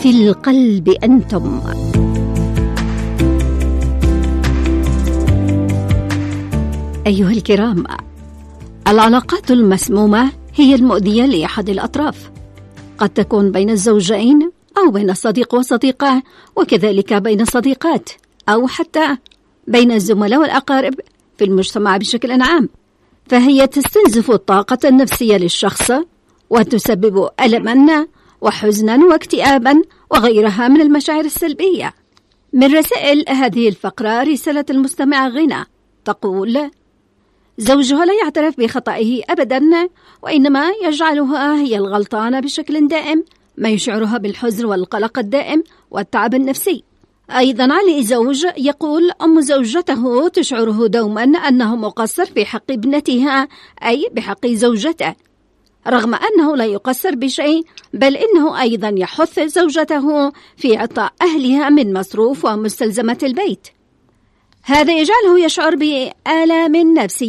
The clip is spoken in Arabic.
في القلب أنتم. أيها الكرام، العلاقات المسمومة هي المؤذية لأحد الأطراف، قد تكون بين الزوجين أو بين صديق وصديقة، وكذلك بين صديقات، أو حتى بين الزملاء والأقارب في المجتمع بشكل عام، فهي تستنزف الطاقة النفسية للشخص وتسبب ألما وحزنا واكتئابا وغيرها من المشاعر السلبية. من رسائل هذه الفقرة رسالة المستمع غنى تقول: زوجها لا يعترف بخطئه أبدا، وإنما يجعلها هي الغلطانة بشكل دائم، ما يشعرها بالحزن والقلق الدائم والتعب النفسي. أيضا علي زوج يقول: أم زوجته تشعره دوما أنه مقصر في حق ابنتها، أي بحق زوجته، رغم أنه لا يقصر بشيء، بل إنه أيضا يحث زوجته في إعطاء أهلها من مصروف ومستلزمات البيت. هذا يجعله يشعر بآلام نفسية